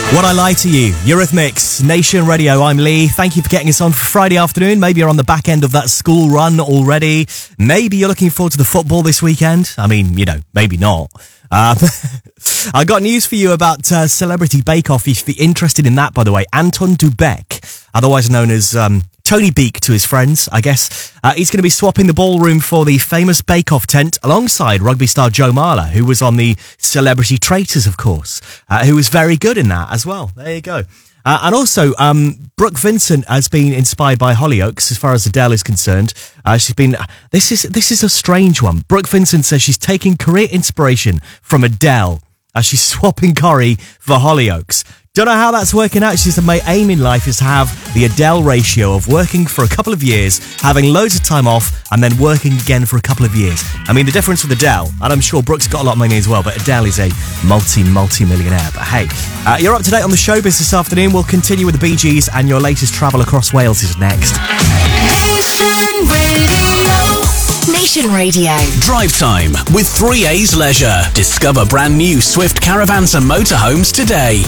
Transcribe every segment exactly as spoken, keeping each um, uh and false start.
What I Lie to You, Eurythmics, Nation Radio, I'm Lee. Thank you for getting us on for Friday afternoon. Maybe you're on the back end of that school run already. Maybe you're looking forward to the football this weekend. I mean, you know, maybe not. Um, I got news for you about uh, Celebrity Bake Off. If you're interested in that, by the way, Anton Dubek, otherwise known as um, Tony Beak to his friends, I guess. Uh, he's going to be swapping the ballroom for the famous Bake Off tent alongside rugby star Joe Marler, who was on the Celebrity Traitors, of course, uh, who was very good in that as well. There you go. Uh, and also, um, Brooke Vincent has been inspired by Hollyoaks as far as Adele is concerned. Uh, she's been, this is, this is a strange one. Brooke Vincent says she's taking career inspiration from Adele as she's swapping Corrie for Hollyoaks. Don't know how that's working out. She said, my aim in life is to have the Adele ratio of working for a couple of years, having loads of time off, and then working again for a couple of years. I mean, the difference with Adele, and I'm sure Brooke's got a lot of money as well, but Adele is a multi, multi-millionaire. But hey, uh, you're up to date on the showbiz this afternoon. We'll continue with the Bee Gees, and your latest travel across Wales is next. Nation Radio. Nation Radio. Drive time with three A's Leisure. Discover brand new Swift caravans and motorhomes today.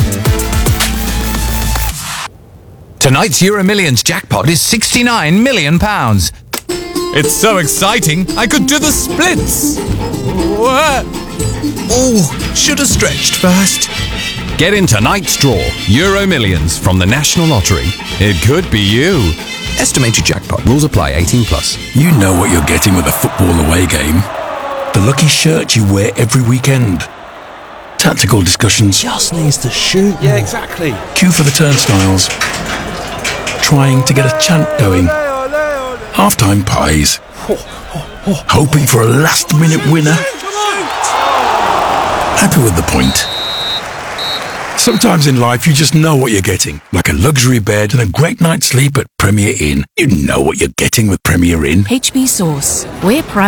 Tonight's Euro Millions jackpot is sixty-nine million pounds. It's so exciting, I could do the splits. What? Oh, should have stretched first. Get in tonight's draw, Euro Millions from the National Lottery. It could be you. Estimated jackpot. Rules apply. eighteen plus. You know what you're getting with a football away game. The lucky shirt you wear every weekend. Tactical discussions. Just needs to shoot. Yeah, exactly. Queue for the turnstiles. Trying to get a chant going. Half-time pies. Hoping for a last-minute winner. Happy with the point. Sometimes in life you just know what you're getting. Like a luxury bed and a great night's sleep at Premier Inn. You know what you're getting with Premier Inn. H B Sauce. We're proud.